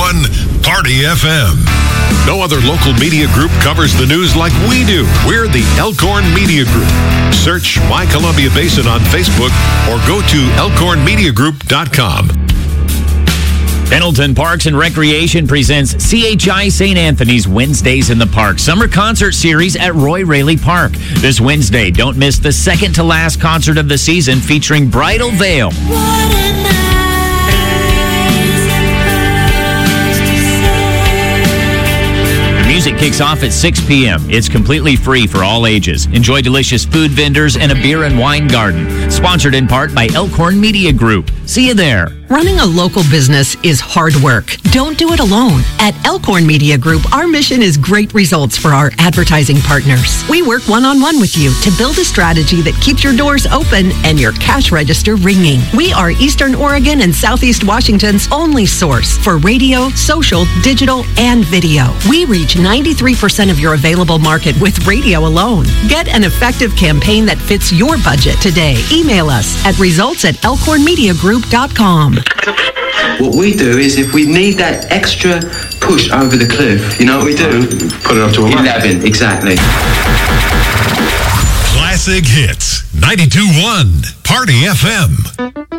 Party FM. No other local media group covers the news like we do. We're the Elkhorn Media Group. Search My Columbia Basin on Facebook or go to elkhornmediagroup.com. Pendleton Parks and Recreation presents CHI St. Anthony's Wednesdays in the Park Summer Concert Series at Roy Raley Park. This Wednesday, don't miss the second to last concert of the season featuring Bridal Veil. Music kicks off at 6 p.m. It's completely free for all ages. Enjoy delicious food vendors and a beer and wine garden. Sponsored in part by Elkhorn Media Group. See you there. Running a local business is hard work. Don't do it alone. At Elkhorn Media Group, our mission is great results for our advertising partners. We work one-on-one with you to build a strategy that keeps your doors open and your cash register ringing. We are Eastern Oregon and Southeast Washington's only source for radio, social, digital, and video. We reach 93% of your available market with radio alone. Get an effective campaign that fits your budget today. Email us at results@elkhornmediagroup.com. What we do is if we need that extra push over the cliff, you know what we do? Put it up to 11, exactly. Classic hits, 92.1 Party FM.